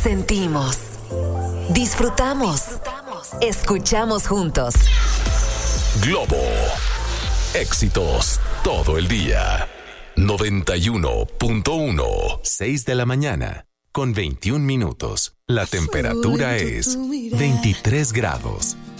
Sentimos, disfrutamos, escuchamos juntos. Globo. Éxitos todo el día. 91.1. 6 de la mañana, con 21 minutos. La temperatura es 23 grados.